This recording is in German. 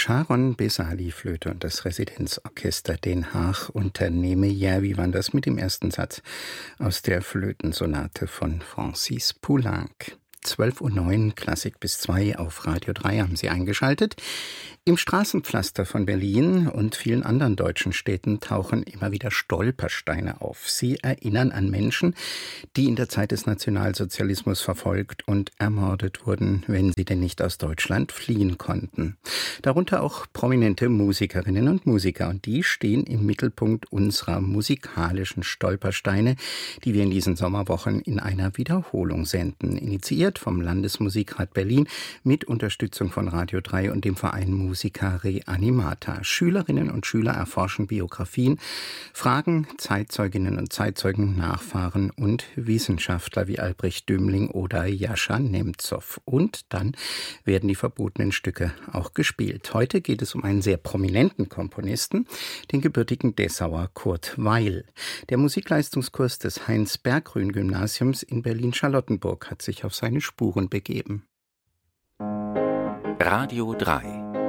Sharon Besali Flöte und das Residenzorchester Den Haag unternehme ja, wie war das mit dem ersten Satz aus der Flötensonate von Francis Poulenc. 12:09 Uhr, Klassik bis 2 auf Radio 3 haben Sie eingeschaltet. Im Straßenpflaster von Berlin und vielen anderen deutschen Städten tauchen immer wieder Stolpersteine auf. Sie erinnern an Menschen, die in der Zeit des Nationalsozialismus verfolgt und ermordet wurden, wenn sie denn nicht aus Deutschland fliehen konnten. Darunter auch prominente Musikerinnen und Musiker. Und die stehen im Mittelpunkt unserer musikalischen Stolpersteine, die wir in diesen Sommerwochen in einer Wiederholung senden. Initiiert vom Landesmusikrat Berlin mit Unterstützung von Radio 3 und dem Verein Musica Reanimata. Schülerinnen und Schüler erforschen Biografien, fragen Zeitzeuginnen und Zeitzeugen, Nachfahren und Wissenschaftler wie Albrecht Dümling oder Jascha Nemzow. Und dann werden die verbotenen Stücke auch gespielt. Heute geht es um einen sehr prominenten Komponisten, den gebürtigen Dessauer Kurt Weill. Der Musikleistungskurs des Heinz-Berggruen-Gymnasiums in Berlin-Charlottenburg hat sich auf seine Spuren begeben. Radio 3